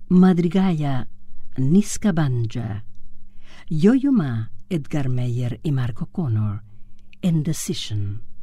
Madrigaya Niska Banja, Yo-Yo Ma, Edgar Meyer y Marco Connor, Indecision.